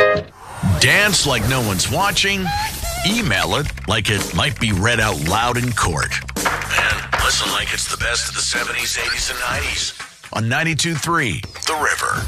Dance like no one's watching. Email it like it might be read out loud in court. And listen like it's the best of the 70s, 80s, and 90s on 92.3 The River.